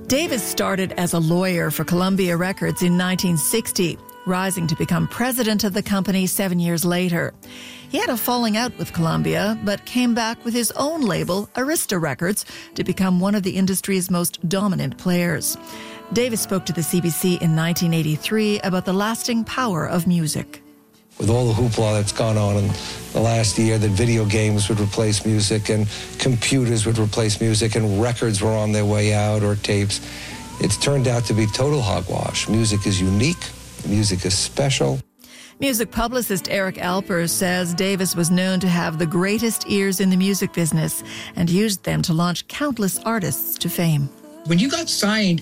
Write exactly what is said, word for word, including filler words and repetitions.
Davis started as a lawyer for Columbia Records in nineteen sixty, rising to become president of the company seven years later. He had a falling out with Columbia, but came back with his own label, Arista Records, to become one of the industry's most dominant players. Davis spoke to the C B C in nineteen eighty-three about the lasting power of music. With all the hoopla that's gone on in the last year, that video games would replace music and computers would replace music and records were on their way out or tapes, it's turned out to be total hogwash. Music is unique. Music is special. Music publicist Eric Alper says Davis was known to have the greatest ears in the music business and used them to launch countless artists to fame. When you got signed